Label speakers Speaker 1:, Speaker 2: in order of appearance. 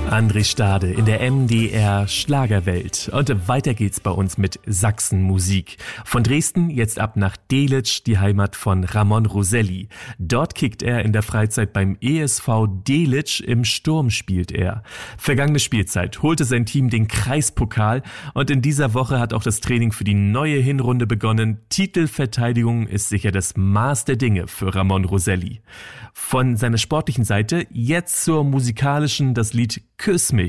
Speaker 1: André Stade in der MDR Schlagerwelt. Und weiter geht's bei uns mit Sachsenmusik. Von Dresden jetzt ab nach Delitzsch, die Heimat von Ramon Roselli. Dort kickt er in der Freizeit beim ESV Delitzsch, im Sturm spielt er. Vergangene Spielzeit holte sein Team den Kreispokal und in dieser Woche hat auch das Training für die neue Hinrunde begonnen. Titelverteidigung ist sicher das Maß der Dinge für Ramon Roselli. Von seiner sportlichen Seite jetzt zur musikalischen, das Lied Küss mich.